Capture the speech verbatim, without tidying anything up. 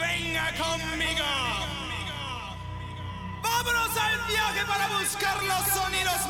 venga conmigo. Vámonos al viaje para buscar los sonidos